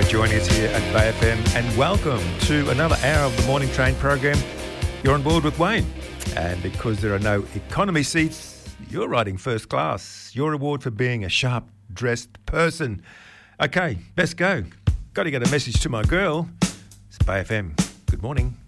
joining us here at Bay FM, and welcome to another hour of the Morning Train program. You're on board with Wayne, and because there are no economy seats, you're riding first class. Your reward for being a sharp-dressed person. Okay, let's go. Got to get a message to my girl. It's Bay FM. Good morning.